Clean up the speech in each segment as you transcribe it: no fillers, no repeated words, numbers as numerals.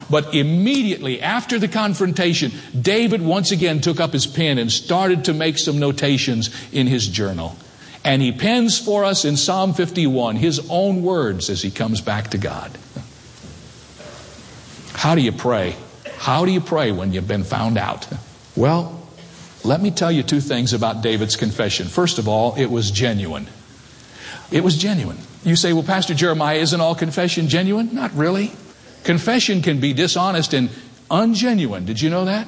But immediately after the confrontation, David once again took up his pen and started to make some notations in his journal. And he pens for us in Psalm 51 his own words as he comes back to God. How do you pray? How do you pray when you've been found out? Well, let me tell you two things about David's confession. First of all, it was genuine. It was genuine. You say, well, Pastor Jeremiah, isn't all confession genuine? Not really. Confession can be dishonest and ungenuine. Did you know that?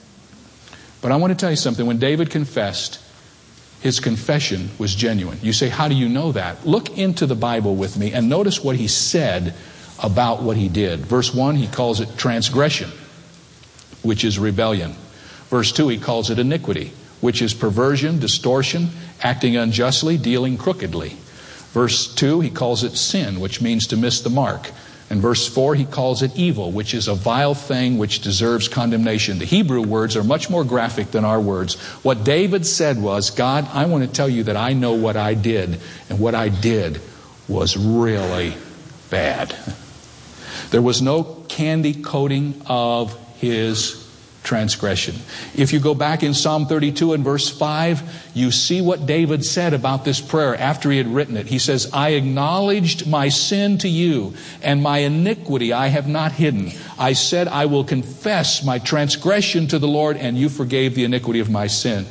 But I want to tell you something. When David confessed, his confession was genuine. You say, how do you know that? Look into the Bible with me and notice what he said about what he did. Verse 1, he calls it transgression, which is rebellion. Verse 2, he calls it iniquity, which is perversion, distortion, acting unjustly, dealing crookedly. Verse 2, he calls it sin, which means to miss the mark. And verse 4, he calls it evil, which is a vile thing which deserves condemnation. The Hebrew words are much more graphic than our words. What David said was, God, I want to tell you that I know what I did, and what I did was really bad. There was no candy coating of his transgression. If you go back in Psalm 32 and verse 5, you see what David said about this prayer after he had written it. He says, I acknowledged my sin to you, and my iniquity I have not hidden. I said, I will confess my transgression to the Lord, and you forgave the iniquity of my sin.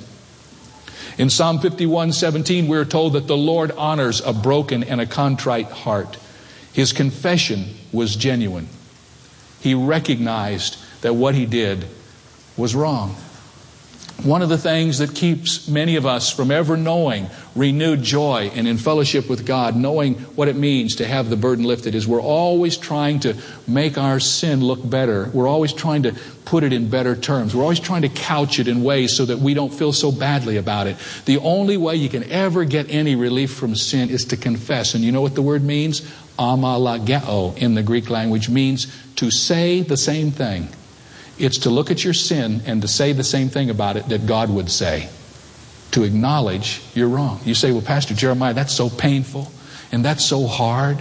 In Psalm 51:17, we're told that the Lord honors a broken and a contrite heart. His confession was genuine. He recognized that what he did was wrong. One of the things that keeps many of us from ever knowing renewed joy and in fellowship with God, knowing what it means to have the burden lifted, is we're always trying to make our sin look better. We're always trying to put it in better terms. We're always trying to couch it in ways so that we don't feel so badly about it. The only way you can ever get any relief from sin is to confess. And you know what the word means? Amalageo in the Greek language means to say the same thing. It's to look at your sin and to say the same thing about it that God would say. To acknowledge you're wrong. You say, well, Pastor Jeremiah, that's so painful and that's so hard.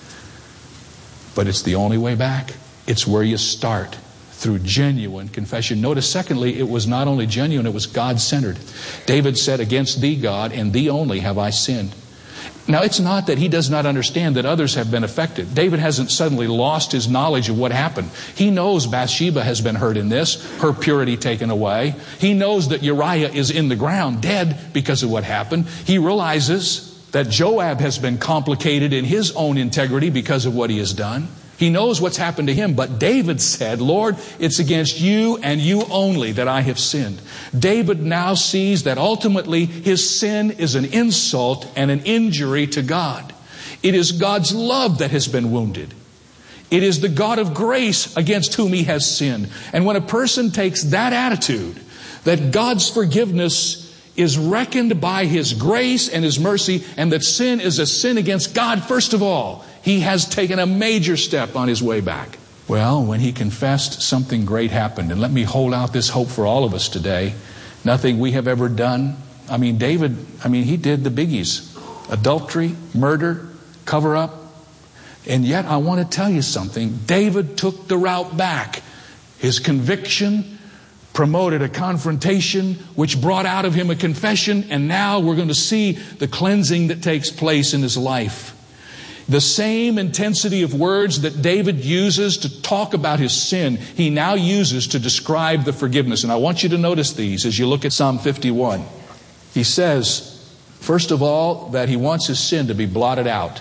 But it's the only way back. It's where you start, through genuine confession. Notice, secondly, it was not only genuine, it was God-centered. David said, against thee, God, and thee only have I sinned. Now, it's not that he does not understand that others have been affected. David hasn't suddenly lost his knowledge of what happened. He knows Bathsheba has been hurt in this, her purity taken away. He knows that Uriah is in the ground, dead because of what happened. He realizes that Joab has been complicated in his own integrity because of what he has done. He knows what's happened to him, but David said, Lord, it's against you and you only that I have sinned. David now sees that ultimately his sin is an insult and an injury to God. It is God's love that has been wounded. It is the God of grace against whom he has sinned. And when a person takes that attitude, that God's forgiveness is reckoned by his grace and his mercy, and that sin is a sin against God, first of all, he has taken a major step on his way back. Well, when he confessed, something great happened. And let me hold out this hope for all of us today. Nothing we have ever done. David, he did the biggies. Adultery, murder, cover up. And yet I want to tell you something. David took the route back. His conviction promoted a confrontation which brought out of him a confession. And now we're going to see the cleansing that takes place in his life. The same intensity of words that David uses to talk about his sin, he now uses to describe the forgiveness. And I want you to notice these as you look at Psalm 51. He says, first of all, that he wants his sin to be blotted out.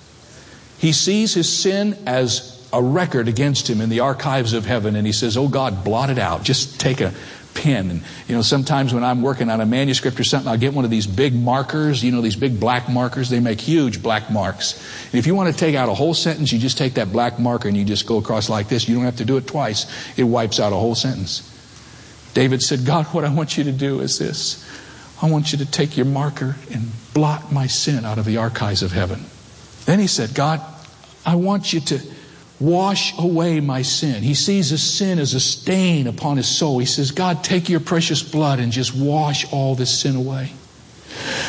He sees his sin as a record against him in the archives of heaven. And he says, oh God, blot it out. Just take a pen. And sometimes when I'm working on a manuscript or something, I'll get one of these big markers, these big black markers. They make huge black marks. And if you want to take out a whole sentence, you just take that black marker and you just go across like this. You don't have to do it twice. It wipes out a whole sentence. David said, God, what I want you to do is this. I want you to take your marker and blot my sin out of the archives of heaven. Then he said, God, I want you to wash away my sin. He sees his sin as a stain upon his soul. He says, God, take your precious blood and just wash all this sin away.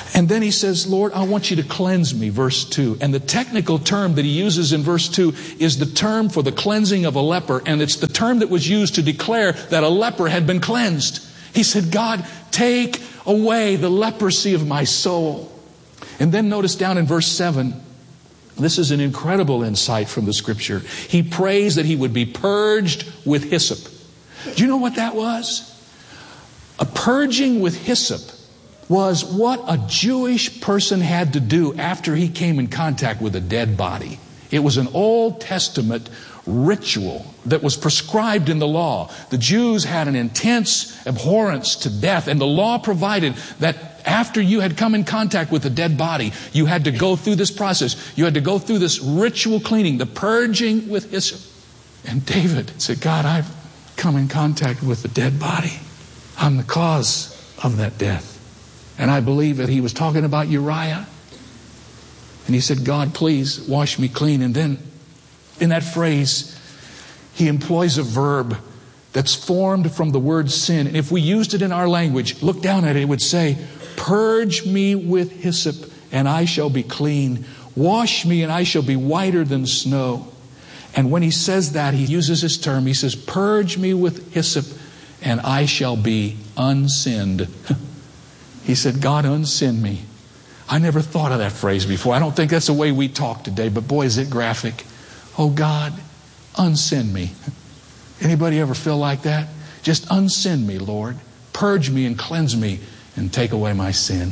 And then he says, Lord, I want you to cleanse me, verse 2. And the technical term that he uses in verse 2 is the term for the cleansing of a leper. And it's the term that was used to declare that a leper had been cleansed. He said, God, take away the leprosy of my soul. And then notice down in verse 7, this is an incredible insight from the scripture. He prays that he would be purged with hyssop. Do you know what that was? A purging with hyssop was what a Jewish person had to do after he came in contact with a dead body. It was an Old Testament ritual that was prescribed in the law. The Jews had an intense abhorrence to death, and the law provided that after you had come in contact with a dead body, you had to go through this process. You had to go through this ritual cleaning, the purging with hyssop. And David said, God, I've come in contact with a dead body. I'm the cause of that death. And I believe that he was talking about Uriah. And he said, God, please wash me clean. And then in that phrase, he employs a verb that's formed from the word sin. And if we used it in our language, look down at it, it would say, purge me with hyssop and I shall be clean. Wash me and I shall be whiter than snow. And when he says that, he uses this term. He says, purge me with hyssop and I shall be unsinned. He said, God, unsin me. I never thought of that phrase before. I don't think that's the way we talk today, but boy, is it graphic. Oh, God, unsin me. Anybody ever feel like that? Just unsin me, Lord. Purge me and cleanse me and take away my sin.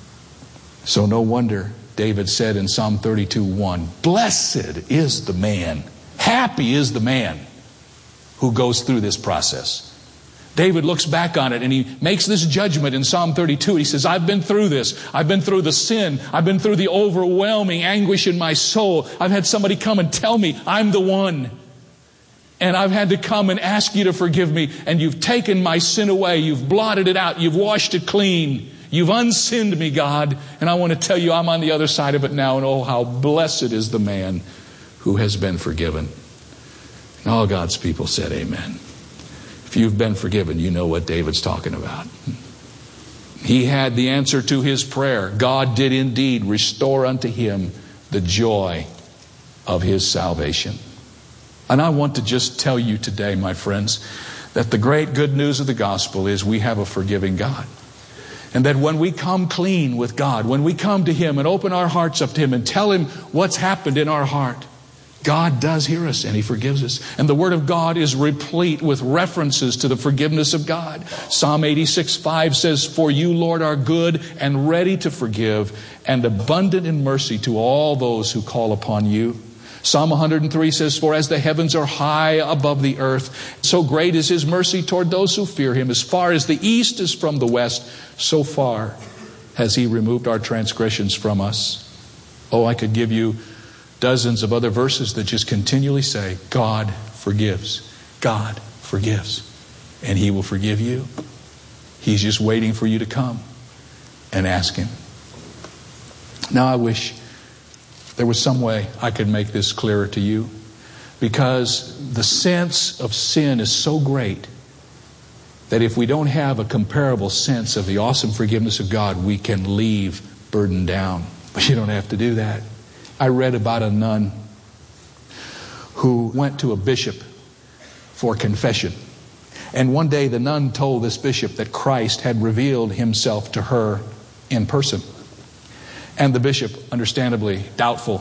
So no wonder David said in Psalm 32:1, blessed is the man, happy is the man who goes through this process. David looks back on it and he makes this judgment in Psalm 32. He says, I've been through this. I've been through the sin. I've been through the overwhelming anguish in my soul. I've had somebody come and tell me I'm the one. And I've had to come and ask you to forgive me. And you've taken my sin away. You've blotted it out. You've washed it clean. You've unsinned me, God. And I want to tell you I'm on the other side of it now. And oh, how blessed is the man who has been forgiven. And all God's people said amen. If you've been forgiven, you know what David's talking about. He had the answer to his prayer. God did indeed restore unto him the joy of his salvation. And I want to just tell you today, my friends, that the great good news of the gospel is we have a forgiving God. And that when we come clean with God, when we come to him and open our hearts up to him and tell him what's happened in our heart, God does hear us and he forgives us. And the Word of God is replete with references to the forgiveness of God. Psalm 86:5 says, for you, Lord, are good and ready to forgive and abundant in mercy to all those who call upon you. Psalm 103 says, for as the heavens are high above the earth, so great is his mercy toward those who fear him. As far as the east is from the west, so far has he removed our transgressions from us. Oh, I could give you dozens of other verses that just continually say, God forgives. God forgives. And he will forgive you. He's just waiting for you to come and ask him. Now I wish there was some way I could make this clearer to you, because the sense of sin is so great that if we don't have a comparable sense of the awesome forgiveness of God, we can leave burdened down. But you don't have to do that. I read about a nun who went to a bishop for confession. And one day the nun told this bishop that Christ had revealed himself to her in person. And the bishop, understandably doubtful,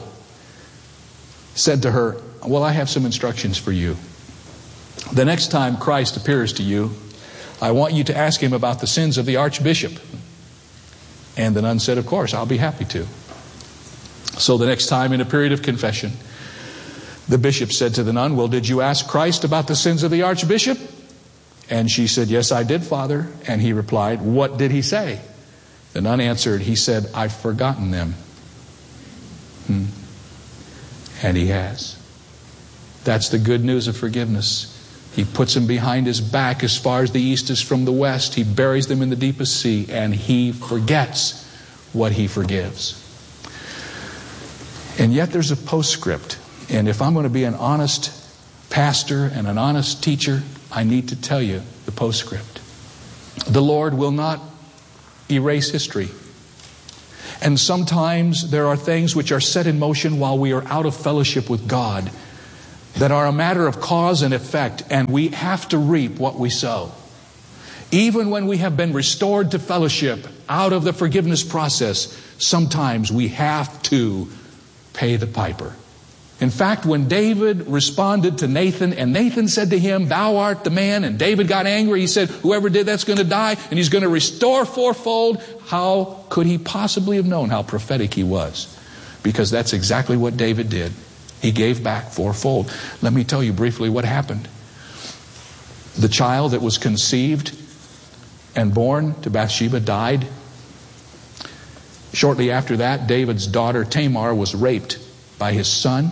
said to her, well, I have some instructions for you. The next time Christ appears to you, I want you to ask him about the sins of the archbishop. And the nun said, of course, I'll be happy to. So the next time in a period of confession, the bishop said to the nun, well, did you ask Christ about the sins of the archbishop? And she said, yes, I did, Father. And he replied, what did he say? The nun answered, he said, I've forgotten them. And he has. That's the good news of forgiveness. He puts them behind his back as far as the east is from the west. He buries them in the deepest sea, and he forgets what he forgives. And yet there's a postscript. And if I'm going to be an honest pastor and an honest teacher, I need to tell you the postscript. The Lord will not erase history. And sometimes there are things which are set in motion while we are out of fellowship with God that are a matter of cause and effect, and we have to reap what we sow. Even when we have been restored to fellowship out of the forgiveness process, sometimes we have to pay the piper. In fact, when David responded to Nathan, and Nathan said to him, "Thou art the man," and David got angry, he said, "Whoever did that's going to die, and he's going to restore fourfold." How could he possibly have known how prophetic he was? Because that's exactly what David did. He gave back fourfold. Let me tell you briefly what happened. The child that was conceived and born to Bathsheba died. Shortly after that, David's daughter Tamar was raped by his son.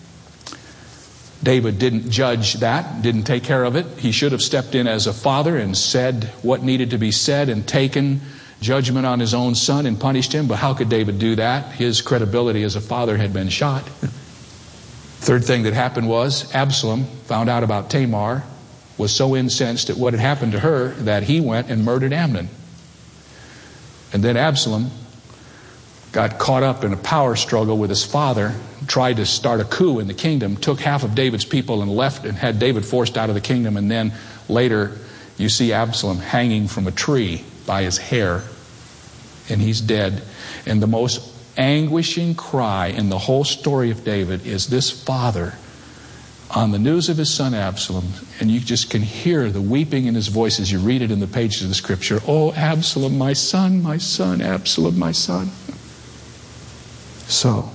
David didn't judge that, didn't take care of it. He should have stepped in as a father and said what needed to be said and taken judgment on his own son and punished him. But how could David do that? His credibility as a father had been shot. Third thing that happened was Absalom found out about Tamar, was so incensed at what had happened to her that he went and murdered Amnon. And then Absalom got caught up in a power struggle with his father, tried to start a coup in the kingdom, took half of David's people and left and had David forced out of the kingdom. And then later you see Absalom hanging from a tree by his hair, and he's dead. And the most anguishing cry in the whole story of David is this father on the news of his son Absalom, and you just can hear the weeping in his voice as you read it in the pages of the scripture. "Oh, Absalom, my son, Absalom, my son." So,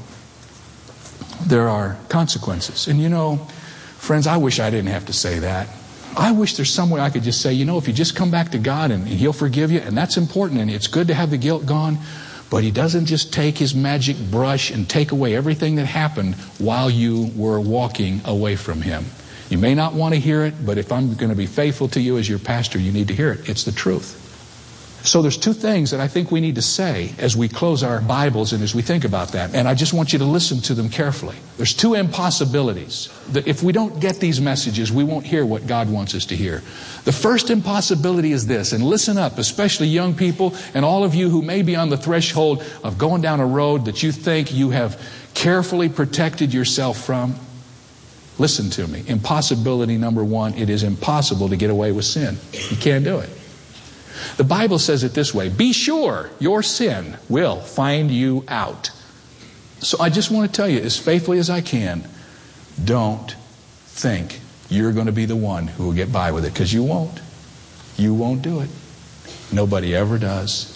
there are consequences. And you know, friends, I wish I didn't have to say that. I wish there's some way I could just say, you know, if you just come back to God and He'll forgive you, and that's important, and it's good to have the guilt gone, but He doesn't just take His magic brush and take away everything that happened while you were walking away from Him. You may not want to hear it, but if I'm going to be faithful to you as your pastor, you need to hear it. It's the truth. So there's two things that I think we need to say as we close our Bibles and as we think about that. And I just want you to listen to them carefully. There's two impossibilities that if we don't get these messages, we won't hear what God wants us to hear. The first impossibility is this, and listen up, especially young people and all of you who may be on the threshold of going down a road that you think you have carefully protected yourself from. Listen to me. Impossibility number one, it is impossible to get away with sin. You can't do it. The Bible says it this way: be sure your sin will find you out. So I just want to tell you as faithfully as I can, don't think you're going to be the one who will get by with it, because you won't. You won't do it. Nobody ever does.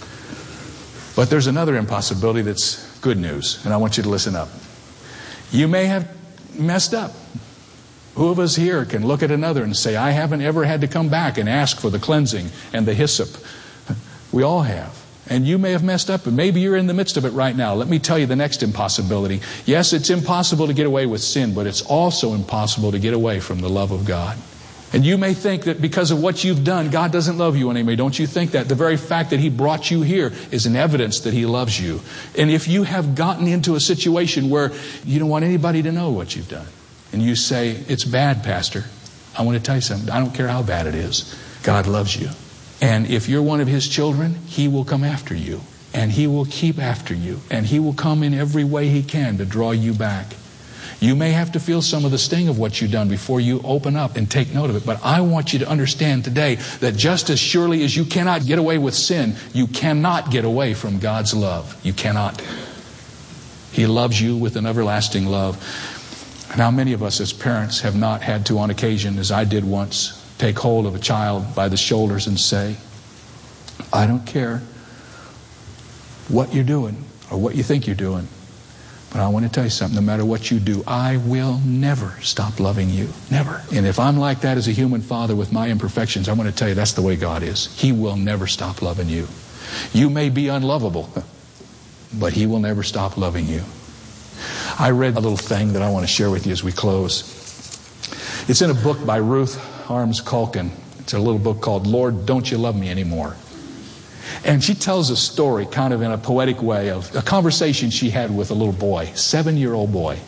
But there's another impossibility that's good news, and I want you to listen up. You may have messed up. Who of us here can look at another and say, I haven't ever had to come back and ask for the cleansing and the hyssop? We all have. And you may have messed up, and maybe you're in the midst of it right now. Let me tell you the next impossibility. Yes, it's impossible to get away with sin, but it's also impossible to get away from the love of God. And you may think that because of what you've done, God doesn't love you anymore. Don't you think that? The very fact that He brought you here is an evidence that He loves you. And if you have gotten into a situation where you don't want anybody to know what you've done, and you say, it's bad, Pastor, I want to tell you something. I don't care how bad it is. God loves you. And if you're one of His children, He will come after you. And He will keep after you. And He will come in every way He can to draw you back. You may have to feel some of the sting of what you've done before you open up and take note of it. But I want you to understand today that just as surely as you cannot get away with sin, you cannot get away from God's love. You cannot. He loves you with an everlasting love. Now, many of us as parents have not had to, on occasion, as I did once, take hold of a child by the shoulders and say, I don't care what you're doing or what you think you're doing, but I want to tell you something. No matter what you do, I will never stop loving you. Never. And if I'm like that as a human father with my imperfections, I want to tell you that's the way God is. He will never stop loving you. You may be unlovable, but He will never stop loving you. I read a little thing that I want to share with you as we close. It's in a book by Ruth Harms Culkin. It's a little book called Lord, Don't You Love Me Anymore? And she tells a story kind of in a poetic way of a conversation she had with a little boy, 7-year-old boy.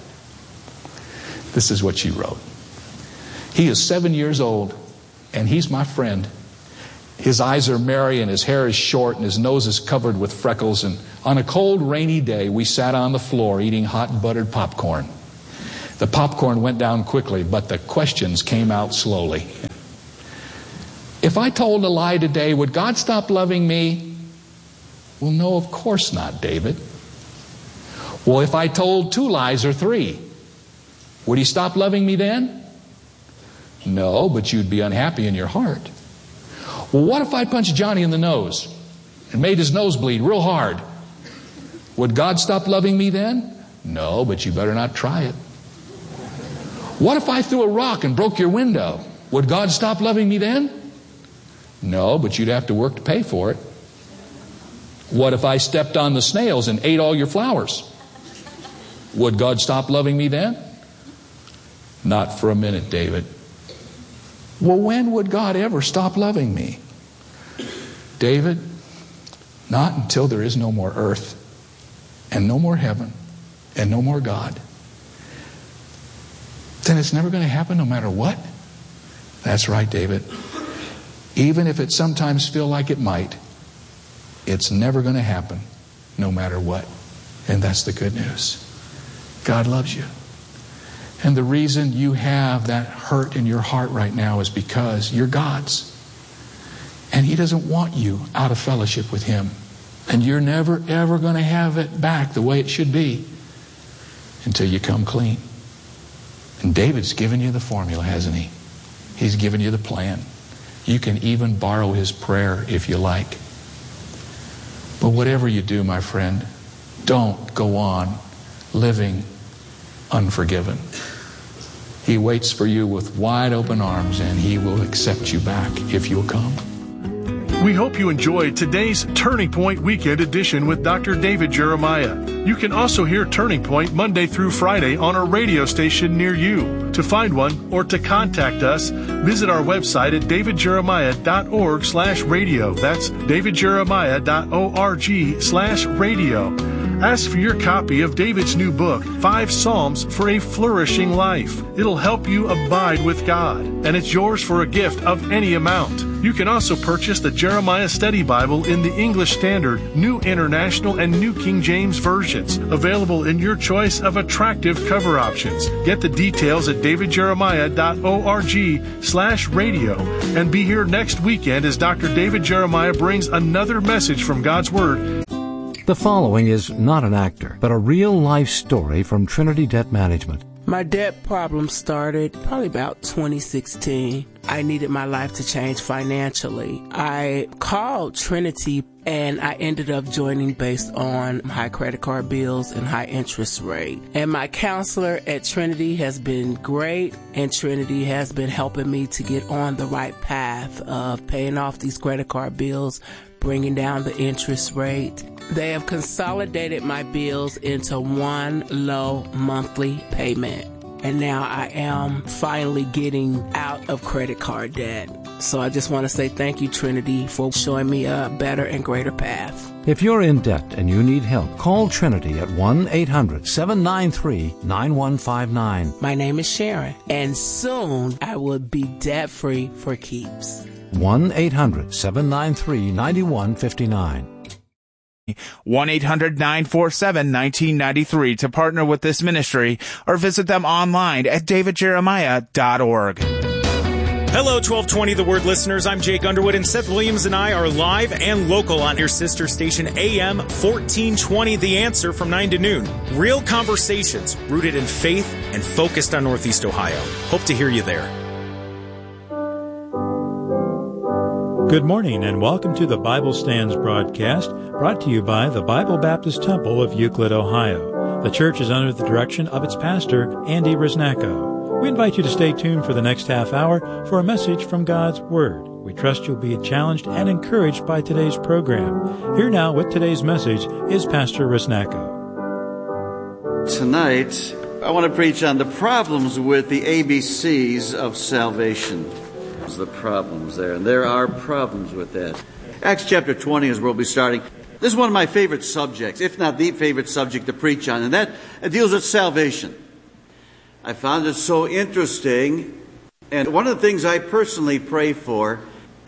This is what she wrote. He is 7 years old, and he's my friend, His eyes are merry and his hair is short and his nose is covered with freckles. And on a cold, rainy day, we sat on the floor eating hot buttered popcorn. The popcorn went down quickly, but the questions came out slowly. If I told a lie today, would God stop loving me? Well, no, of course not, David. Well, if I told 2 lies or 3, would he stop loving me then? No, but you'd be unhappy in your heart. Well, what if I punched Johnny in the nose and made his nose bleed real hard? Would God stop loving me then? No, but you better not try it. What if I threw a rock and broke your window? Would God stop loving me then? No, but you'd have to work to pay for it. What if I stepped on the snails and ate all your flowers? Would God stop loving me then? Not for a minute, David. Well, when would God ever stop loving me? David, not until there is no more earth and no more heaven and no more God. Then it's never going to happen no matter what? That's right, David. Even if it sometimes feels like it might, it's never going to happen no matter what. And that's the good news. God loves you. And the reason you have that hurt in your heart right now is because you're God's. And He doesn't want you out of fellowship with Him. And you're never, ever going to have it back the way it should be until you come clean. And David's given you the formula, hasn't he? He's given you the plan. You can even borrow his prayer if you like. But whatever you do, my friend, don't go on living unforgiven. He waits for you with wide open arms, and He will accept you back if you'll come. We hope you enjoyed today's Turning Point Weekend Edition with Dr. David Jeremiah. You can also hear Turning Point Monday through Friday on a radio station near you. To find one or to contact us, visit our website at davidjeremiah.org/radio. That's davidjeremiah.org/radio. Ask for your copy of David's new book, 5 Psalms for a Flourishing Life. It'll help you abide with God, and it's yours for a gift of any amount. You can also purchase the Jeremiah Study Bible in the English Standard, New International, and New King James versions, available in your choice of attractive cover options. Get the details at davidjeremiah.org/radio, and be here next weekend as Dr. David Jeremiah brings another message from God's Word. The following is not an actor, but a real-life story from Trinity Debt Management. My debt problem started probably about 2016. I needed my life to change financially. I called Trinity and I ended up joining based on high credit card bills and high interest rate. And my counselor at Trinity has been great, and Trinity has been helping me to get on the right path of paying off these credit card bills, bringing down the interest rate. They have consolidated my bills into one low monthly payment. And now I am finally getting out of credit card debt. So I just want to say thank you, Trinity, for showing me a better and greater path. If you're in debt and you need help, call Trinity at 1-800-793-9159. My name is Sharon, and soon I will be debt-free for keeps. 1-800-793-9159. 1-800-947-1993 to partner with this ministry, or visit them online at davidjeremiah.org. Hello, 1220 The Word listeners. I'm Jake Underwood, and Seth Williams and I are live and local on your sister station AM 1420 The Answer from 9 to noon. Real conversations rooted in faith and focused on Northeast Ohio. Hope to hear you there. Good morning and welcome to the Bible Stands broadcast, brought to you by the Bible Baptist Temple of Euclid, Ohio. The church is under the direction of its pastor, Andy Risnacco. We invite you to stay tuned for the next half hour for a message from God's Word. We trust you'll be challenged and encouraged by today's program. Here now with today's message is Pastor Risnacco. Tonight, I want to preach on the problems with the ABCs of salvation. The problems there, and there are problems with that. Acts chapter 20 is where we'll be starting. This is one of my favorite subjects, if not the favorite subject to preach on, and that deals with salvation. I found it so interesting, and one of the things I personally pray for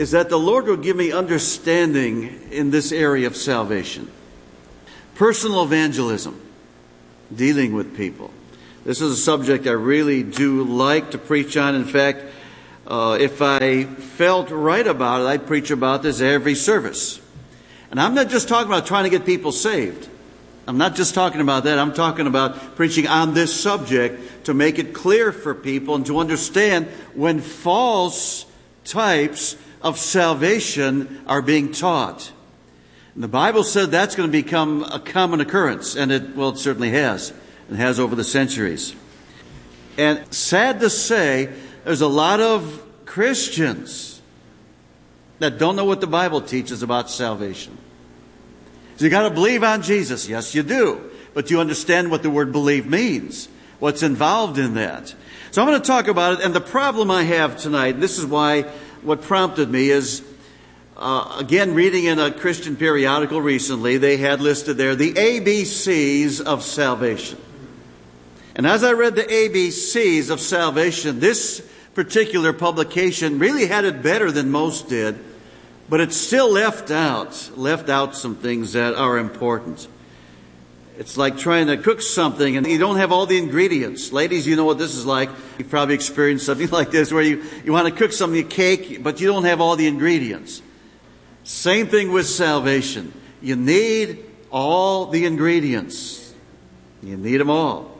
is that the Lord will give me understanding in this area of salvation. Personal evangelism, dealing with people. This is a subject I really do like to preach on. In fact, if I felt right about it, I'd preach about this every service. And I'm not just talking about trying to get people saved. I'm not just talking about that. I'm talking about preaching on this subject to make it clear for people and to understand when false types of salvation are being taught. And the Bible said that's going to become a common occurrence, and it certainly has. It has over the centuries. And sad to say, there's a lot of Christians that don't know what the Bible teaches about salvation. So you got to believe on Jesus. Yes, you do. But you understand what the word believe means, what's involved in that. So I'm going to talk about it. And the problem I have tonight, this is why what prompted me is, again, reading in a Christian periodical recently, they had listed there the ABCs of salvation. And as I read the ABCs of salvation, this particular publication really had it better than most did, but it still left out some things that are important. It's like trying to cook something and you don't have all the ingredients. Ladies, you know what this is like. You've probably experienced something like this where you want to cook something, a cake, but you don't have all the ingredients. Same thing with salvation. You need all the ingredients. You need them all.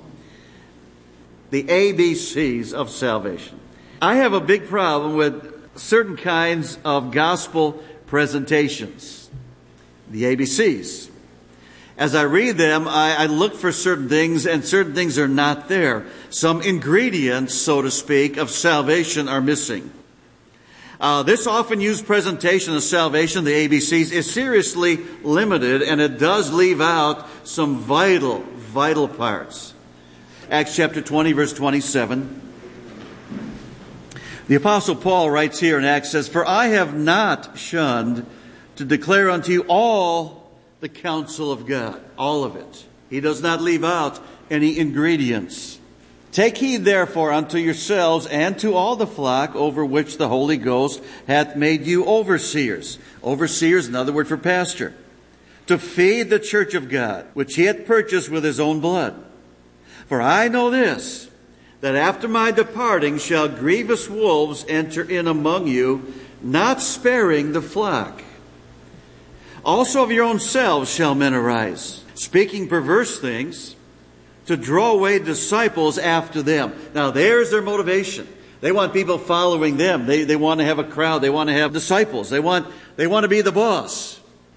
The ABCs of salvation. I have a big problem with certain kinds of gospel presentations. The ABCs. As I read them, I look for certain things, and certain things are not there. Some ingredients, so to speak, of salvation are missing. This often used presentation of salvation, the ABCs, is seriously limited, and it does leave out some vital parts. Acts chapter 20, verse 27. The Apostle Paul writes here in Acts, says, "For I have not shunned to declare unto you all the counsel of God." All of it. He does not leave out any ingredients. "Take heed therefore unto yourselves and to all the flock over which the Holy Ghost hath made you overseers." Overseers, another word for pastor. "To feed the church of God, which he hath purchased with his own blood. For I know this, that after my departing shall grievous wolves enter in among you, not sparing the flock. Also of your own selves shall men arise, speaking perverse things, to draw away disciples after them." Now there's their motivation. They want people following them. They want to have a crowd. They want to have disciples. They want to be the boss.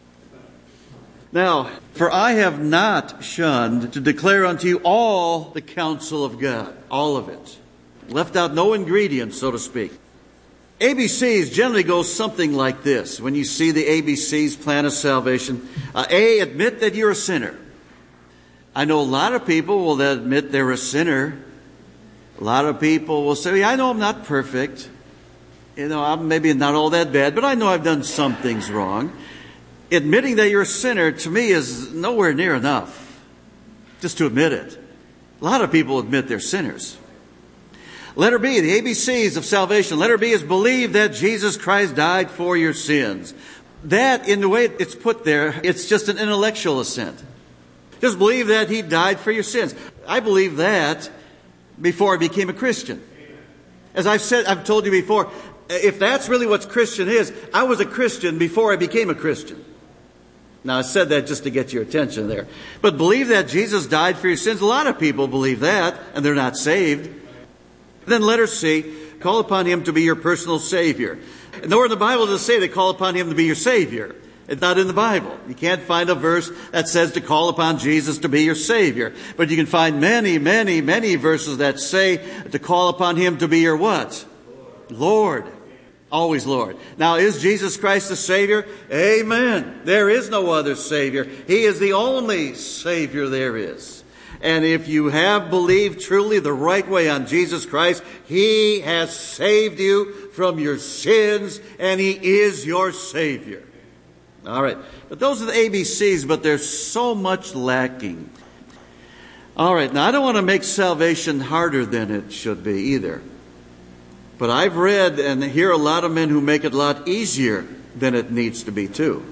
Now, "For I have not shunned to declare unto you all the counsel of God." All of it. Left out no ingredients, so to speak. ABCs generally go something like this. When you see the ABCs, plan of salvation. A, admit that you're a sinner. I know a lot of people will admit they're a sinner. A lot of people will say, "I know I'm not perfect. I'm maybe not all that bad, but I know I've done some things wrong." Admitting that you're a sinner, to me, is nowhere near enough. Just to admit it. A lot of people admit they're sinners. Letter B, the ABCs of salvation. Letter B is believe that Jesus Christ died for your sins. That, in the way it's put there, it's just an intellectual assent. Just believe that he died for your sins. I believe that before I became a Christian. As I've told you before, if that's really what Christian is, I was a Christian before I became a Christian. Now, I said that just to get your attention there. But believe that Jesus died for your sins. A lot of people believe that, and they're not saved. Then letter C, call upon him to be your personal Savior. Nowhere in the Bible does it say to call upon him to be your Savior. It's not in the Bible. You can't find a verse that says to call upon Jesus to be your Savior. But you can find many, many, many verses that say to call upon him to be your what? Lord. Always Lord. Now, is Jesus Christ the Savior? Amen. There is no other Savior. He is the only Savior there is. And if you have believed truly the right way on Jesus Christ, he has saved you from your sins, and he is your Savior. All right. But those are the ABCs, but there's so much lacking. All right. Now, I don't want to make salvation harder than it should be either. But I've read and hear a lot of men who make it a lot easier than it needs to be too.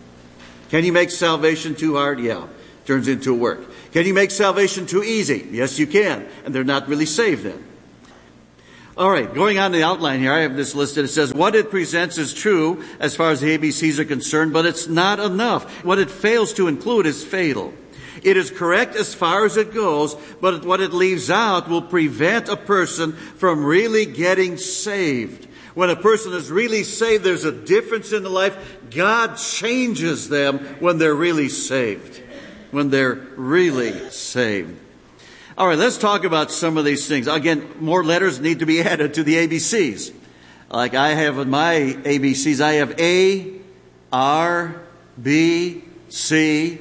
Can you make salvation too hard? Yeah. Turns into work. Can you make salvation too easy? Yes, you can. And they're not really saved then. All right, going on the outline here, I have this listed. It says, what it presents is true as far as the ABCs are concerned, but it's not enough. What it fails to include is fatal. It is correct as far as it goes, but what it leaves out will prevent a person from really getting saved. When a person is really saved, there's a difference in the life. God changes them when they're really saved. When they're really saved. All right, let's talk about some of these things. Again, more letters need to be added to the ABCs. Like I have in my ABCs, I have A, R, B, C,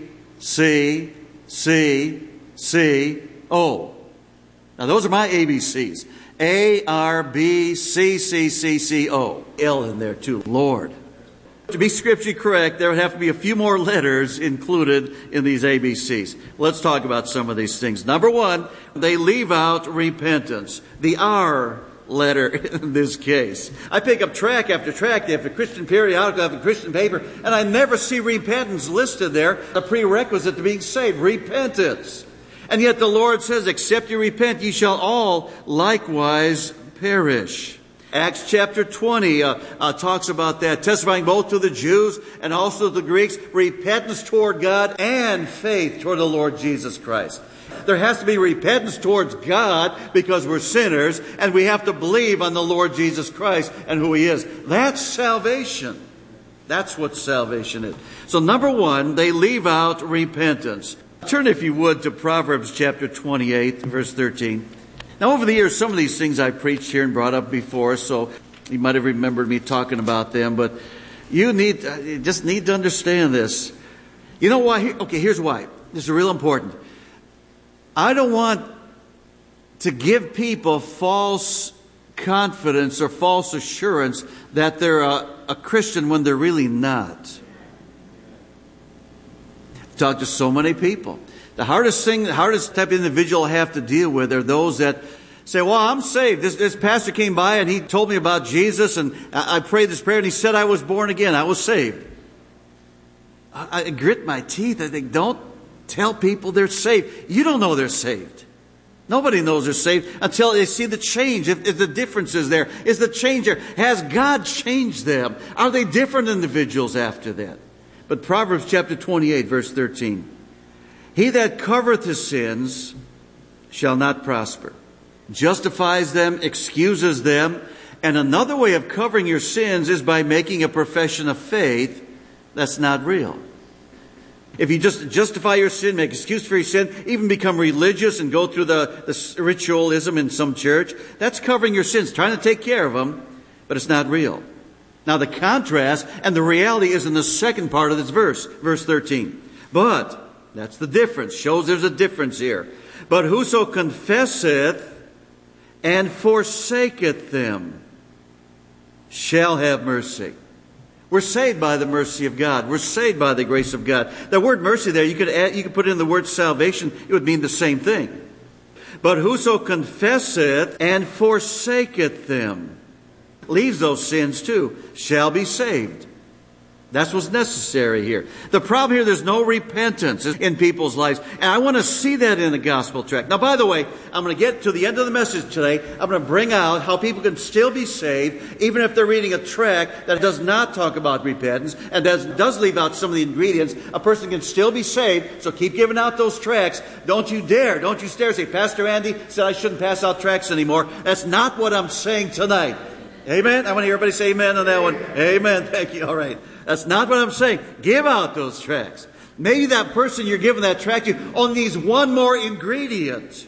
C, C, C, O. Now those are my ABCs. A, R, B, C, C, C, C, O. L in there too, Lord. To be scripturally correct, there would have to be a few more letters included in these ABCs. Let's talk about some of these things. Number one, they leave out repentance. The R letter in this case. I pick up track after track after Christian periodical after Christian paper, and I never see repentance listed there, a prerequisite to being saved. Repentance. And yet the Lord says, except you repent, ye shall all likewise perish. Acts chapter 20 talks about that, testifying both to the Jews and also to the Greeks, repentance toward God and faith toward the Lord Jesus Christ. There has to be repentance towards God because we're sinners, and we have to believe on the Lord Jesus Christ and who He is. That's salvation. That's what salvation is. So number one, they leave out repentance. Turn, if you would, to Proverbs chapter 28, verse 13. Now, over the years, some of these things I preached here and brought up before, so you might have remembered me talking about them, but you just need to understand this. You know why? Okay, here's why. This is real important. I don't want to give people false confidence or false assurance that they're a Christian when they're really not. I've talked to so many people. The hardest type of individual I have to deal with are those that say, well, I'm saved. This pastor came by and he told me about Jesus, and I prayed this prayer and he said I was born again. I was saved. I grit my teeth. I think, don't tell people they're saved. You don't know they're saved. Nobody knows they're saved until they see the change. If the difference is there, is the change there? Has God changed them? Are they different individuals after that? But Proverbs chapter 28, verse 13. He that covereth his sins shall not prosper, justifies them, excuses them. And another way of covering your sins is by making a profession of faith that's not real. If you just justify your sin, make excuse for your sin, even become religious and go through the ritualism in some church, that's covering your sins, trying to take care of them, but it's not real. Now the contrast and the reality is in the second part of this verse, verse 13. But that's the difference. Shows there's a difference here. But whoso confesseth and forsaketh them shall have mercy. We're saved by the mercy of God. We're saved by the grace of God. The word mercy there, you could put in the word salvation. It would mean the same thing. But whoso confesseth and forsaketh them, leaves those sins too, shall be saved. That's what's necessary here. The problem here, there's no repentance in people's lives. And I want to see that in the gospel tract. Now, by the way, I'm going to get to the end of the message today. I'm going to bring out how people can still be saved, even if they're reading a tract that does not talk about repentance and does leave out some of the ingredients. A person can still be saved, so keep giving out those tracts. Don't you dare say, Pastor Andy said I shouldn't pass out tracts anymore. That's not what I'm saying tonight. Amen? I want to hear everybody say amen on that one. Amen. Thank you. All right. That's not what I'm saying. Give out those tracts. Maybe that person you're giving that tract to only needs one more ingredient.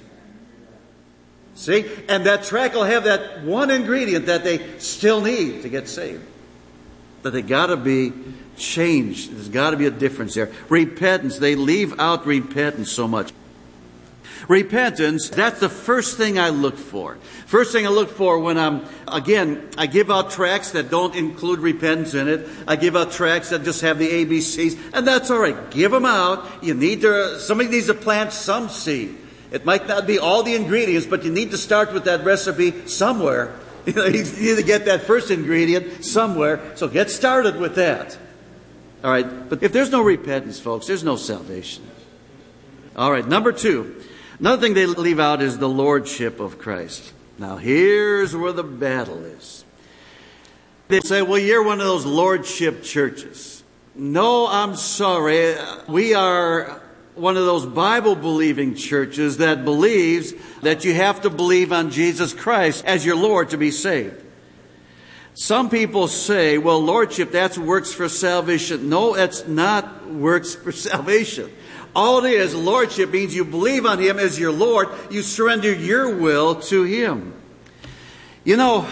See? And that tract will have that one ingredient that they still need to get saved. But they got to be changed. There's got to be a difference there. Repentance. They leave out repentance so much. Repentance, that's the first thing I look for. First thing I look for when I give out tracts that don't include repentance in it. I give out tracts that just have the ABCs, and that's all right. Give them out. Somebody needs to plant some seed. It might not be all the ingredients, but you need to start with that recipe somewhere. You need to get that first ingredient somewhere, so get started with that. All right, but if there's no repentance, folks, there's no salvation. All right, number 2. Another thing they leave out is the lordship of Christ. Now, here's where the battle is. They say, well, you're one of those lordship churches. No, I'm sorry. We are one of those Bible-believing churches that believes that you have to believe on Jesus Christ as your Lord to be saved. Some people say, well, lordship, that's works for salvation. No, it's not works for salvation. All it is, lordship means you believe on Him as your Lord. You surrender your will to Him. You know,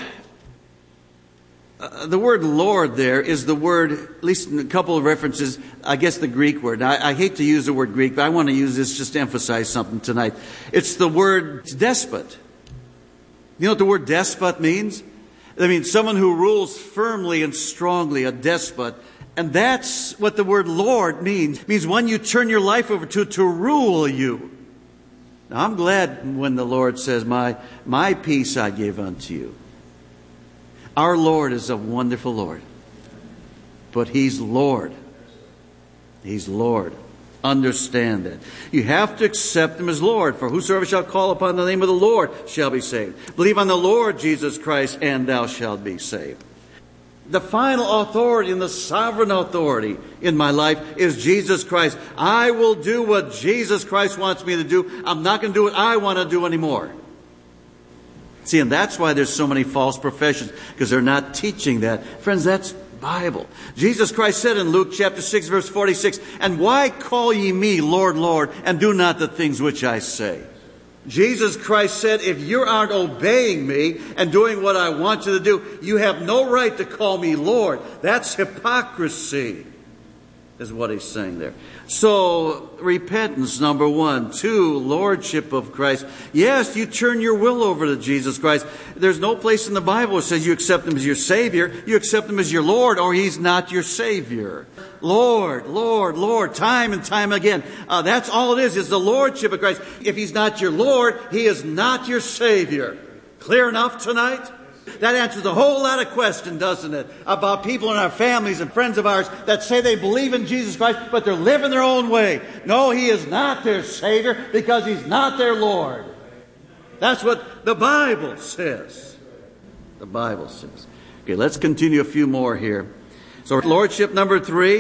the word Lord there is the word, at least in a couple of references, I guess the Greek word. Now, I hate to use the word Greek, but I want to use this just to emphasize something tonight. It's the word despot. You know what the word despot means? I mean, someone who rules firmly and strongly, a despot. And that's what the word Lord means. It means one you turn your life over to rule you. Now, I'm glad when the Lord says, my peace I give unto you. Our Lord is a wonderful Lord. But He's Lord. He's Lord. Understand that. You have to accept Him as Lord. For whosoever shall call upon the name of the Lord shall be saved. Believe on the Lord Jesus Christ, and thou shalt be saved. The final authority and the sovereign authority in my life is Jesus Christ. I will do what Jesus Christ wants me to do. I'm not going to do what I want to do anymore. See, and that's why there's so many false professions, because they're not teaching that. Friends, that's Bible. Jesus Christ said in Luke chapter 6, verse 46, "And why call ye me Lord, Lord, and do not the things which I say?" Jesus Christ said, if you aren't obeying me and doing what I want you to do, you have no right to call me Lord. That's hypocrisy, is what He's saying there. So, repentance, number 1. 2, lordship of Christ. Yes, you turn your will over to Jesus Christ. There's no place in the Bible that says you accept Him as your Savior. You accept Him as your Lord, or He's not your Savior. Lord, Lord, Lord, time and time again. That's all it is the lordship of Christ. If He's not your Lord, He is not your Savior. Clear enough tonight? That answers a whole lot of questions, doesn't it? About people in our families and friends of ours that say they believe in Jesus Christ, but they're living their own way. No, He is not their Savior because He's not their Lord. That's what the Bible says. The Bible says. Okay, let's continue a few more here. So, lordship number 3.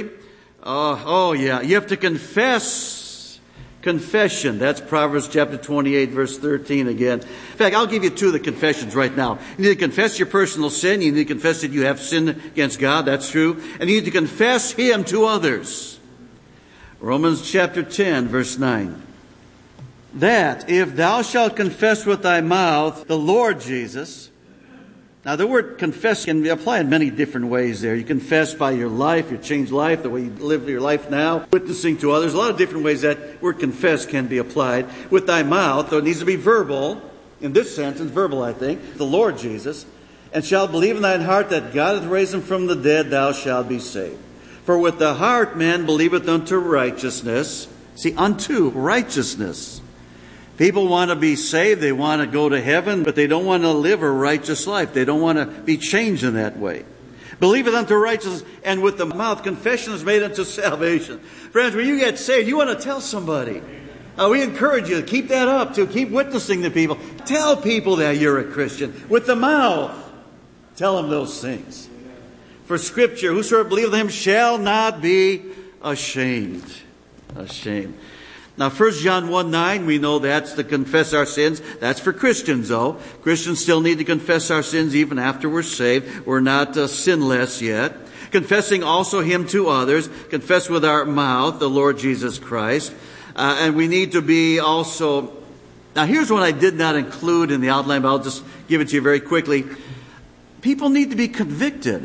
You have to confess. Confession. That's Proverbs chapter 28, verse 13 again. In fact, I'll give you 2 of the confessions right now. You need to confess your personal sin. You need to confess that you have sinned against God. That's true. And you need to confess Him to others. Romans chapter 10, verse 9. That if thou shalt confess with thy mouth the Lord Jesus. Now, the word confess can be applied in many different ways there. You confess by your life, your changed life, the way you live your life now, witnessing to others. A lot of different ways that word confess can be applied. With thy mouth, though it needs to be verbal. In this sense, it's verbal, I think. The Lord Jesus. And shalt believe in thine heart that God hath raised Him from the dead, thou shalt be saved. For with the heart man believeth unto righteousness. See, unto righteousness. People want to be saved, they want to go to heaven, but they don't want to live a righteous life. They don't want to be changed in that way. Believeth unto righteousness, and with the mouth confession is made unto salvation. Friends, when you get saved, you want to tell somebody. We encourage you to keep that up, to keep witnessing to people. Tell people that you're a Christian. With the mouth, tell them those things. For Scripture, whosoever believeth Him shall not be ashamed. Ashamed. Now, 1 John 1:9, we know that's to confess our sins. That's for Christians, though. Christians still need to confess our sins even after we're saved. We're not sinless yet. Confessing also Him to others. Confess with our mouth the Lord Jesus Christ. And we need to be also... Now, here's what I did not include in the outline, but I'll just give it to you very quickly. People need to be convicted.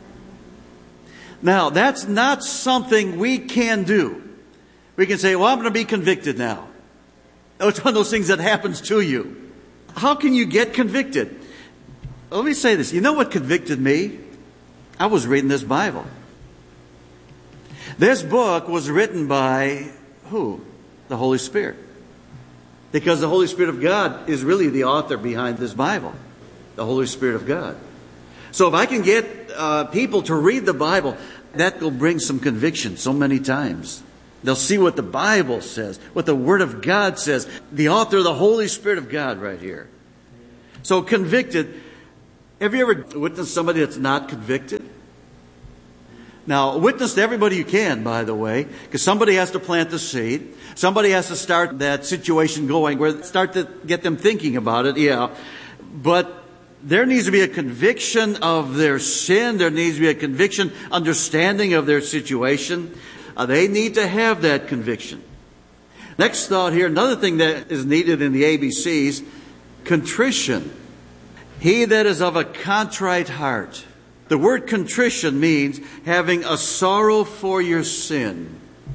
Now, that's not something we can do. We can say, well, I'm going to be convicted now. It's one of those things that happens to you. How can you get convicted? Let me say this. You know what convicted me? I was reading this Bible. This book was written by who? The Holy Spirit. Because the Holy Spirit of God is really the author behind this Bible. the Holy Spirit of God. So if I can get people to read the Bible, that will bring some conviction so many times. They'll see what the Bible says, what the Word of God says, the author, the Holy Spirit of God right here. So convicted. Have you ever witnessed somebody that's not convicted? Now, witness to everybody you can, by the way, because somebody has to plant the seed. Somebody has to start that situation going, where start to get them thinking about it, yeah. But there needs to be a conviction of their sin. There needs to be a conviction, understanding of their situation. They need to have that conviction. Next thought here, another thing that is needed in the ABCs, contrition. He that is of a contrite heart. The word contrition means having a sorrow for your sin.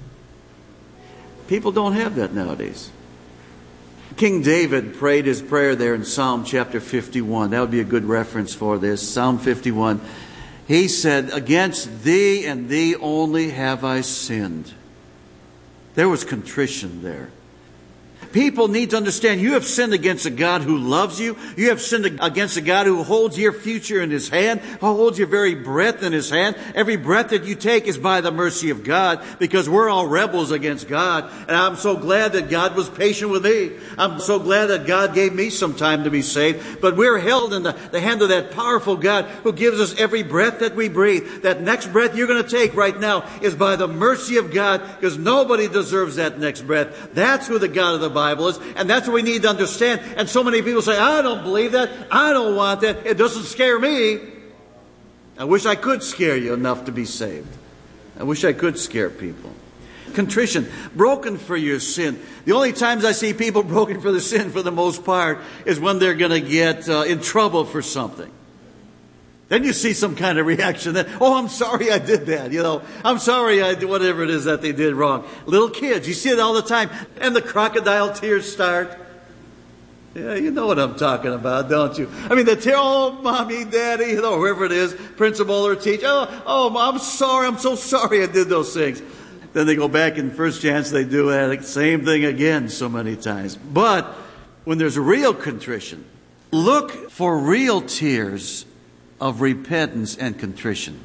People don't have that nowadays. King David prayed his prayer there in Psalm chapter 51. That would be a good reference for this. Psalm 51. He said, against thee and thee only have I sinned. There was contrition there. People need to understand you have sinned against a God who loves you. You have sinned against a God who holds your future in His hand, who holds your very breath in His hand. Every breath that you take is by the mercy of God, because we're all rebels against God. And I'm so glad that God was patient with me. I'm so glad that God gave me some time to be saved. But we're held in the hand of that powerful God who gives us every breath that we breathe. That next breath you're going to take right now is by the mercy of God, because nobody deserves that next breath. That's who the God of the Bible is, and that's what we need to understand. And so many people say, I don't believe that, I don't want that, it doesn't scare me. I wish I could scare you enough to be saved. I wish I could scare people. Contrition, broken for your sin. The only times I see people broken for the sin, for the most part, is when they're going to get in trouble for something. Then you see some kind of reaction that, oh, I'm sorry I did that. I'm sorry I did whatever it is that they did wrong. Little kids, you see it all the time. And the crocodile tears start. Yeah, you know what I'm talking about, don't you? I mean, the tear, oh, mommy, daddy, whoever it is, principal or teacher. Oh, I'm sorry, I'm so sorry I did those things. Then they go back and first chance they do that same thing again so many times. But when there's real contrition, look for real tears of repentance and contrition.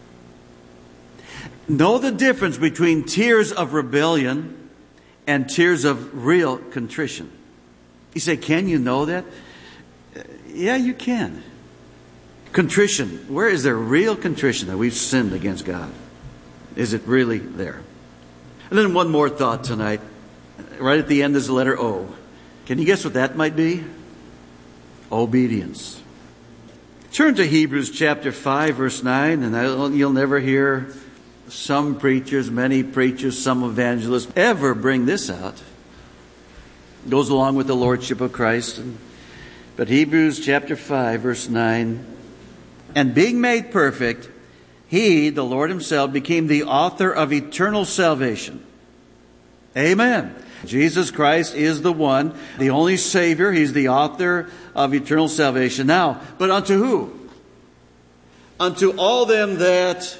Know the difference between tears of rebellion and tears of real contrition. You say, can you know that? Yeah, you can. Contrition. Where is there real contrition that we've sinned against God? Is it really there? And then one more thought tonight. Right at the end is the letter O. Can you guess what that might be? Obedience. Turn to Hebrews chapter 5, verse 9, and you'll never hear some preachers, many preachers, some evangelists ever bring this out. It goes along with the Lordship of Christ. But Hebrews chapter 5, verse 9, and being made perfect, He, the Lord Himself, became the author of eternal salvation. Amen. Jesus Christ is the one, the only Savior. He's the author of eternal salvation. Now, but unto who? Unto all them that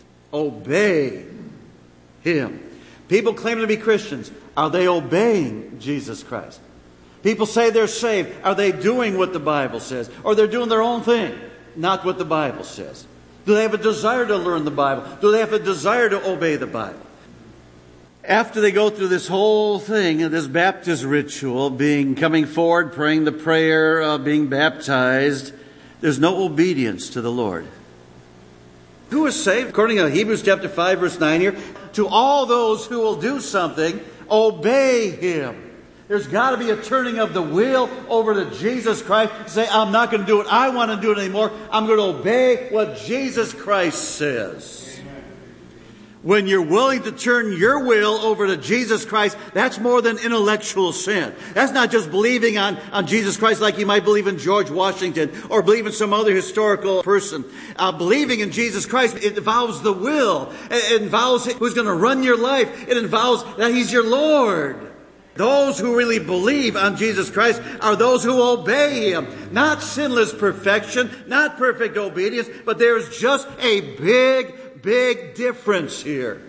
obey Him. People claim to be Christians. Are they obeying Jesus Christ? People say they're saved. Are they doing what the Bible says? Or they're doing their own thing, not what the Bible says? Do they have a desire to learn the Bible? Do they have a desire to obey the Bible? After they go through this whole thing, this baptist ritual, coming forward, praying the prayer, being baptized, there's no obedience to the Lord. Who is saved? According to Hebrews chapter 5, verse 9 here, to all those who will do something, obey Him. There's got to be a turning of the will over to Jesus Christ. Say, I'm not going to do what I want to do it anymore. I'm going to obey what Jesus Christ says. When you're willing to turn your will over to Jesus Christ, that's more than intellectual sin. That's not just believing on Jesus Christ like you might believe in George Washington or believe in some other historical person. Believing in Jesus Christ, it involves the will. It involves who's going to run your life. It involves that He's your Lord. Those who really believe on Jesus Christ are those who obey Him. Not sinless perfection, not perfect obedience, but there's just a big difference here.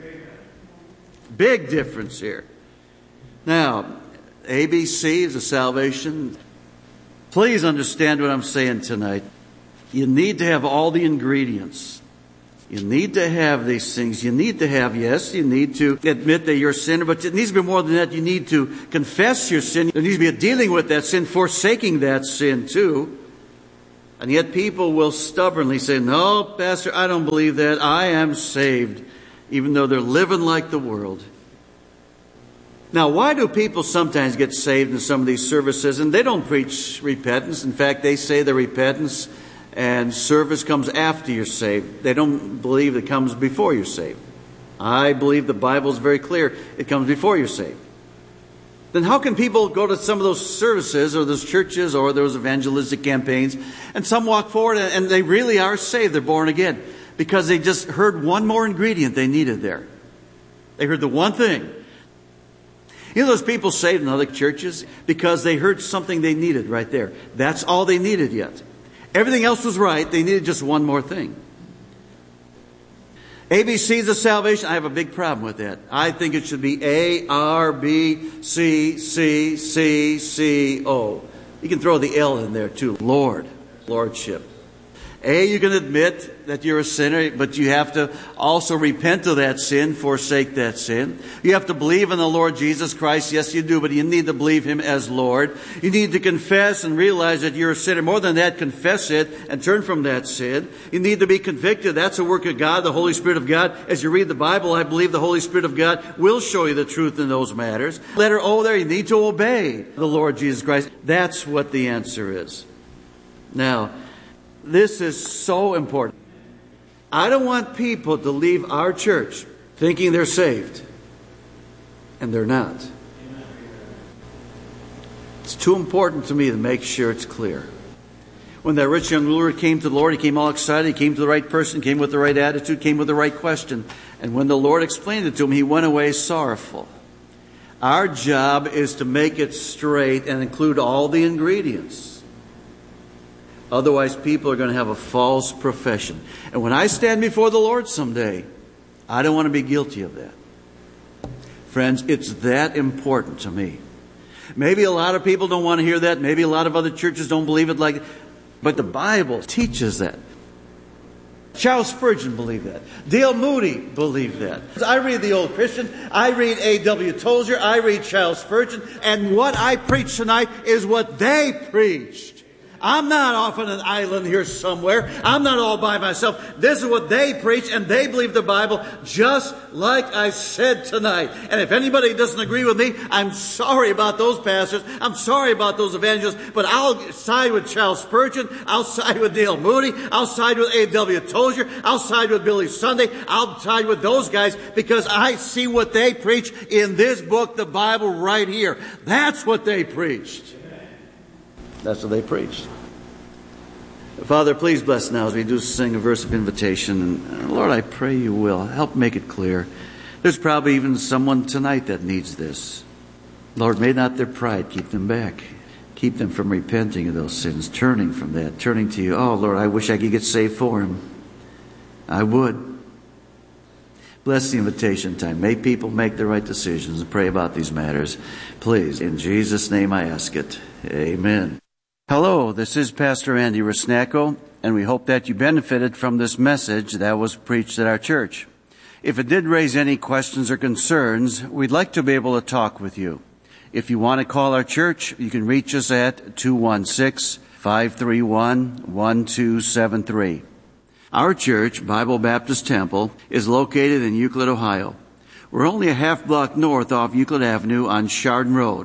Big difference here. Now, ABC is a salvation. Please understand what I'm saying tonight. You need to have all the ingredients. You need to have these things. You need to have, yes, you need to admit that you're a sinner, but it needs to be more than that. You need to confess your sin. There needs to be a dealing with that sin, forsaking that sin too. And yet people will stubbornly say, no, Pastor, I don't believe that. I am saved, even though they're living like the world. Now, why do people sometimes get saved in some of these services? And they don't preach repentance. In fact, they say the repentance and service comes after you're saved. They don't believe it comes before you're saved. I believe the Bible is very clear. It comes before you're saved. Then how can people go to some of those services or those churches or those evangelistic campaigns and some walk forward and they really are saved, they're born again, because they just heard one more ingredient they needed there. They heard the one thing. You know those people saved in other churches because they heard something they needed right there. That's all they needed yet. Everything else was right. They needed just one more thing. ABCs of salvation, I have a big problem with that. I think it should be A, R, B, C, C, C, C, O. You can throw the L in there too. Lord, Lordship. A, you can admit that you're a sinner, but you have to also repent of that sin, forsake that sin. You have to believe in the Lord Jesus Christ. Yes, you do, but you need to believe Him as Lord. You need to confess and realize that you're a sinner. More than that, confess it and turn from that sin. You need to be convicted. That's a work of God, the Holy Spirit of God. As you read the Bible, I believe the Holy Spirit of God will show you the truth in those matters. Letter O there, you need to obey the Lord Jesus Christ. That's what the answer is. Now, this is so important. I don't want people to leave our church thinking they're saved, and they're not. It's too important to me to make sure it's clear. When that rich young ruler came to the Lord, he came all excited, he came to the right person, came with the right attitude, came with the right question. And when the Lord explained it to him, he went away sorrowful. Our job is to make it straight and include all the ingredients. Otherwise, people are going to have a false profession. And when I stand before the Lord someday, I don't want to be guilty of that. Friends, it's that important to me. Maybe a lot of people don't want to hear that. Maybe a lot of other churches don't believe it like that. But the Bible teaches that. Charles Spurgeon believed that. Dale Moody believed that. I read the Old Christian. I read A.W. Tozer. I read Charles Spurgeon. And what I preach tonight is what they preached. I'm not off on an island here somewhere. I'm not all by myself. This is what they preach, and they believe the Bible just like I said tonight. And if anybody doesn't agree with me, I'm sorry about those pastors. I'm sorry about those evangelists. But I'll side with Charles Spurgeon. I'll side with Dale Moody. I'll side with A.W. Tozer. I'll side with Billy Sunday. I'll side with those guys because I see what they preach in this book, the Bible, right here. That's what they preached. That's what they preached. Father, please bless now as we do sing a verse of invitation. And Lord, I pray you will. Help make it clear. There's probably even someone tonight that needs this. Lord, may not their pride keep them back. Keep them from repenting of those sins, turning from that, turning to you. Oh, Lord, I wish I could get saved for him. I would. Bless the invitation time. May people make the right decisions and pray about these matters. Please, in Jesus' name I ask it. Amen. Hello, this is Pastor Andy Rusnacko, and we hope that you benefited from this message that was preached at our church. If it did raise any questions or concerns, we'd like to be able to talk with you. If you want to call our church, you can reach us at 216-531-1273. Our church, Bible Baptist Temple, is located in Euclid, Ohio. We're only a half block north off Euclid Avenue on Chardon Road,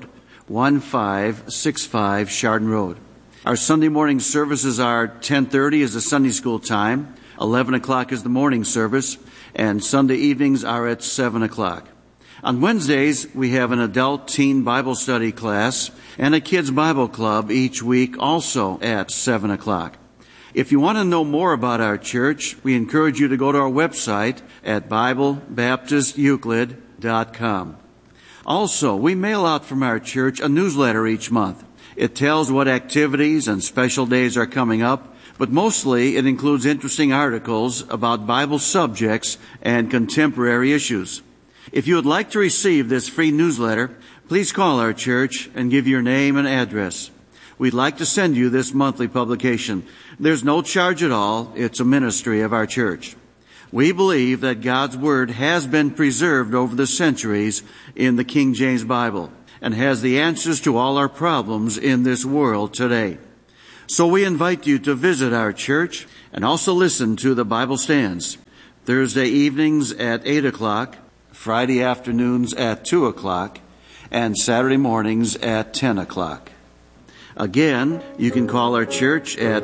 1565 Chardon Road. Our Sunday morning services are 10:30 is the Sunday school time, 11 o'clock is the morning service, and Sunday evenings are at 7 o'clock. On Wednesdays, we have an adult teen Bible study class and a kids Bible club each week, also at 7 o'clock. If you want to know more about our church, we encourage you to go to our website at BibleBaptistEuclid.com. Also, we mail out from our church a newsletter each month. It tells what activities and special days are coming up, but mostly it includes interesting articles about Bible subjects and contemporary issues. If you would like to receive this free newsletter, please call our church and give your name and address. we'd like to send you this monthly publication. There's no charge at all. It's a ministry of our church. We believe that God's Word has been preserved over the centuries in the King James Bible and has the answers to all our problems in this world today. So we invite you to visit our church and also listen to the Bible Stands Thursday evenings at 8 o'clock, Friday afternoons at 2 o'clock, and Saturday mornings at 10 o'clock. Again, you can call our church at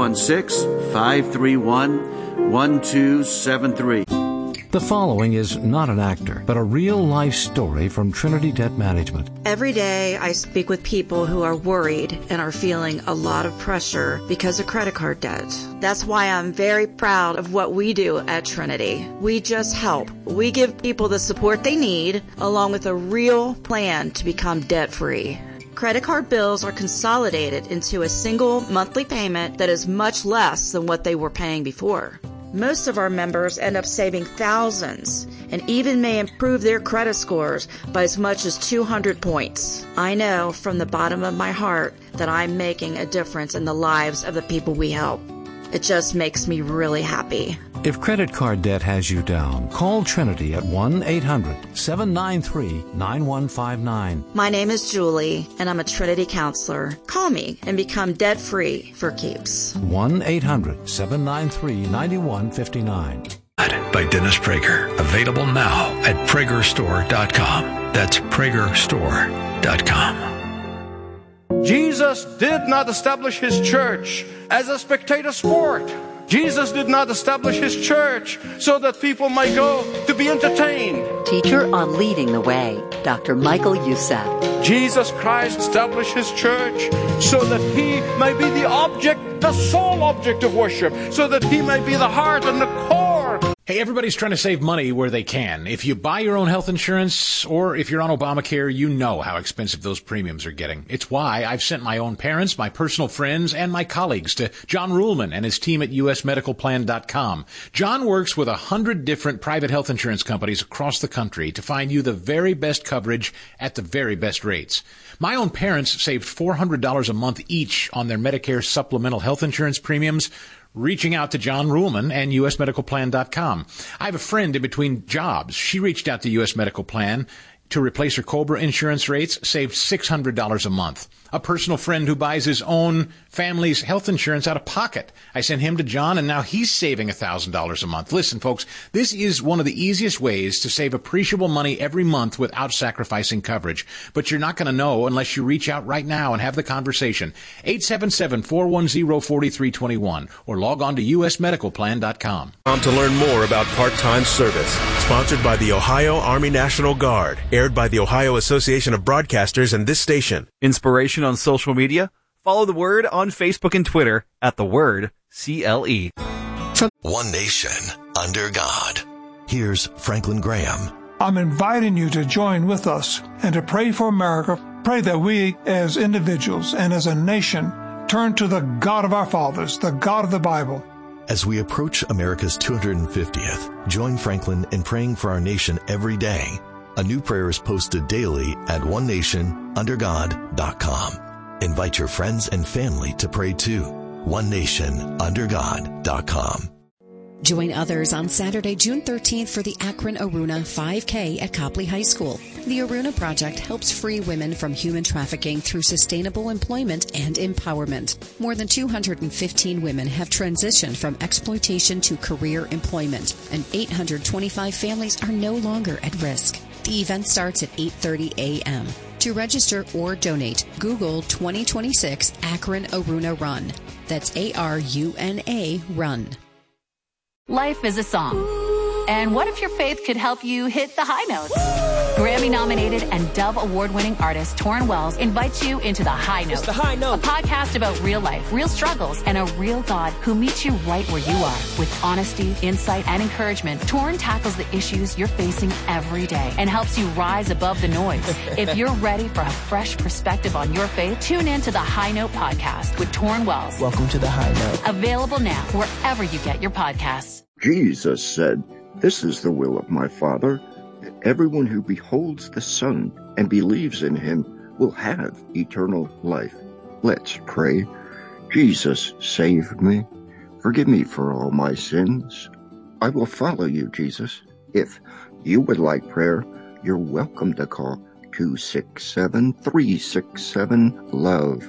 216-531-1273. The following is not an actor, but a real-life story from Trinity Debt Management. Every day I speak with people who are worried and are feeling a lot of pressure because of credit card debt. That's why I'm very proud of what we do at Trinity. We just help. We give people the support they need, along with a real plan to become debt-free. Credit card bills are consolidated into a single monthly payment that is much less than what they were paying before. Most of our members end up saving thousands and even may improve their credit scores by as much as 200 points. I know from the bottom of my heart that I'm making a difference in the lives of the people we help. It just makes me really happy. If credit card debt has you down, call Trinity at 1-800-793-9159. My name is Julie, and I'm a Trinity counselor. Call me and become debt-free for keeps. 1-800-793-9159. By Dennis Prager. Available now at PragerStore.com. That's PragerStore.com. Jesus did not establish his church as a spectator sport. Jesus did not establish his church so that people might go to be entertained. Teacher on Leading the Way, Dr. Michael Youssef. Jesus Christ established his church so that he may be the object, the sole object of worship, so that he may be the heart and the core. Hey, everybody's trying to save money where they can. If you buy your own health insurance or if you're on Obamacare, you know how expensive those premiums are getting. It's why I've sent my own parents, my personal friends, and my colleagues to John Ruhlman and his team at usmedicalplan.com. John works with 100 different private health insurance companies across the country to find you the very best coverage at the very best rates. My own parents saved $400 a month each on their Medicare supplemental health insurance premiums, reaching out to John Ruhlman and usmedicalplan.com. I have a friend in between jobs. She reached out to US Medical Plan to replace her COBRA insurance rates, saved $600 a month. A personal friend who buys his own family's health insurance out of pocket. I sent him to John, and now he's saving $1,000 a month. Listen, folks, this is one of the easiest ways to save appreciable money every month without sacrificing coverage. But you're not going to know unless you reach out right now and have the conversation. 877-410-4321 or log on to usmedicalplan.com. To learn more about part-time service. Sponsored by the Ohio Army National Guard. Aired by the Ohio Association of Broadcasters and this station. Inspiration on social media? Follow The Word on Facebook and Twitter at The Word CLE. One nation under God. Here's Franklin Graham. I'm inviting you to join with us and to pray for America. Pray that we as individuals and as a nation turn to the God of our fathers, the God of the Bible. As we approach America's 250th, join Franklin in praying for our nation every day. A new prayer is posted daily at onenationundergod.com. Invite your friends and family to pray too. onenationundergod.com. Join others on Saturday, June 13th for the Akron Aruna 5K at Copley High School. The Aruna Project helps free women from human trafficking through sustainable employment and empowerment. More than 215 women have transitioned from exploitation to career employment, and 825 families are no longer at risk. The event starts at 8:30 a.m. To register or donate, Google 2026 Akron Aruna Run. That's ARUNA Run. Life is a song. And what if your faith could help you hit the high notes? Grammy-nominated and Dove Award-winning artist Torrin Wells invites you into The High Note. It's The High Note. A podcast about real life, real struggles, and a real God who meets you right where you are. With honesty, insight, and encouragement, Torrin tackles the issues you're facing every day and helps you rise above the noise. If you're ready for a fresh perspective on your faith, tune in to The High Note podcast with Torrin Wells. Welcome to The High Note. Available now wherever you get your podcasts. Jesus said, "This is the will of my Father, that everyone who beholds the Son and believes in him will have eternal life." Let's pray. Jesus, save me. Forgive me for all my sins. I will follow you, Jesus. If you would like prayer, you're welcome to call 267-367-LOVE.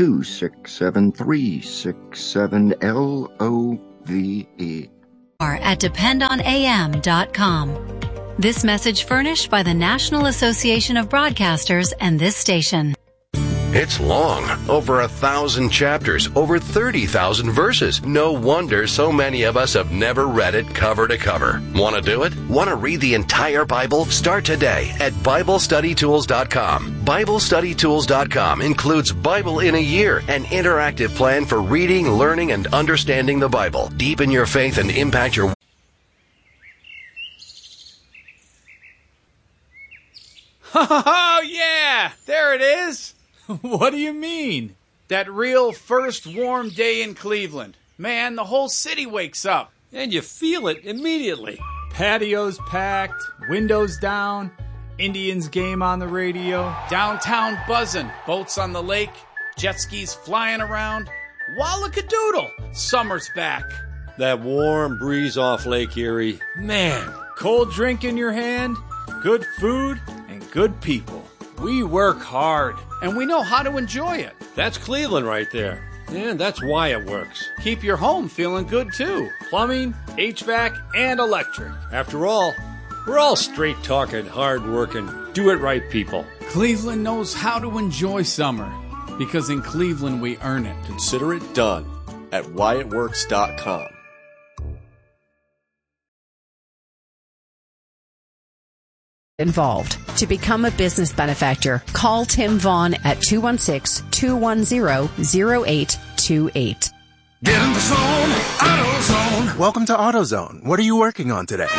267-367-LOVE. At dependonam.com. This message furnished by the National Association of Broadcasters and this station. It's long, over 1,000 chapters, over 30,000 verses. No wonder so many of us have never read it cover to cover. Want to do it? Want to read the entire Bible? Start today at BibleStudyTools.com. BibleStudyTools.com includes Bible in a Year, an interactive plan for reading, learning, and understanding the Bible. Deepen your faith and impact your... Oh, yeah! There it is! What do you mean? That real first warm day in Cleveland. Man, the whole city wakes up. And you feel it immediately. Patios packed, windows down, Indians game on the radio, downtown buzzing, boats on the lake, jet skis flying around. Wallakadoodle! Summer's back. That warm breeze off Lake Erie. Man, cold drink in your hand, good food, and good people. We work hard, and we know how to enjoy it. That's Cleveland right there. And that's why it works. Keep your home feeling good, too. Plumbing, HVAC, and electric. After all, we're all straight-talking, hard-working, do-it-right people. Cleveland knows how to enjoy summer, because in Cleveland we earn it. Consider it done at whyitworks.com. Involved. To become a business benefactor, call Tim Vaughn at 216-210-0828. Get in the zone, AutoZone. Welcome to AutoZone. What are you working on today?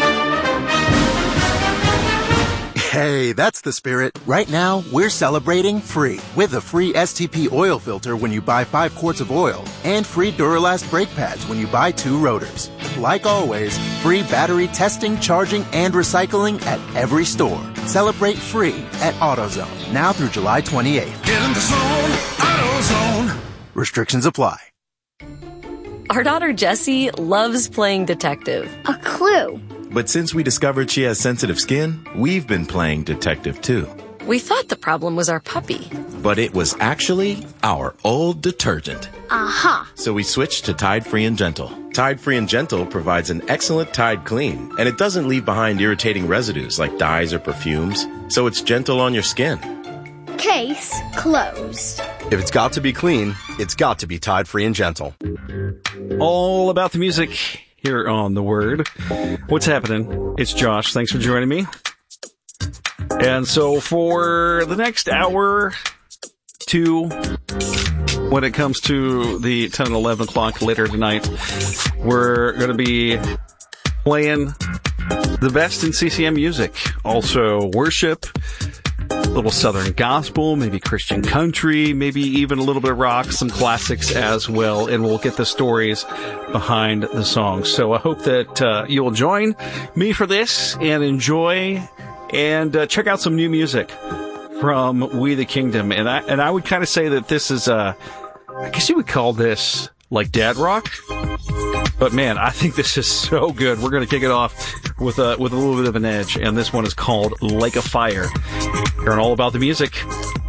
Hey, that's the spirit. Right now, we're celebrating free with a free STP oil filter when you buy 5 quarts of oil and free Duralast brake pads when you buy 2 rotors. Like always, free battery testing, charging, and recycling at every store. Celebrate free at AutoZone now through July 28th. Get in the zone, AutoZone. Restrictions apply. Our daughter Jessie loves playing detective. A clue. But since we discovered she has sensitive skin, we've been playing detective too. We thought the problem was our puppy. But it was actually our old detergent. Aha! So we switched to Tide Free and Gentle. Tide Free and Gentle provides an excellent Tide clean, and it doesn't leave behind irritating residues like dyes or perfumes, so it's gentle on your skin. Case closed. If it's got to be clean, it's got to be Tide Free and Gentle. All about the music here on The Word. What's happening? It's Josh. Thanks for joining me. And so for the next hour, 2, when it comes to the 10 and 11 o'clock later tonight, we're going to be playing the best in CCM music. Also worship, a little Southern gospel, maybe Christian country, maybe even a little bit of rock, some classics as well, and we'll get the stories behind the songs. So I hope that you'll join me for this and enjoy and check out some new music from We the Kingdom. And I would kind of say that this is, I guess you would call this like dad rock. But man, I think this is so good. We're going to kick it off with a little bit of an edge. And this one is called Like a Fire. Hearing all about the music